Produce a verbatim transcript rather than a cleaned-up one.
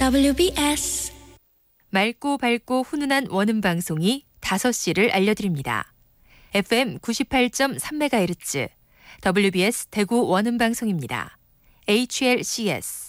더블유비에스 맑고 밝고 훈훈한 원음 방송이 다섯 시를 알려드립니다. 에프엠 구십팔 점 삼 메가헤르츠 더블유비에스 대구 원음 방송입니다. 에이치엘씨에스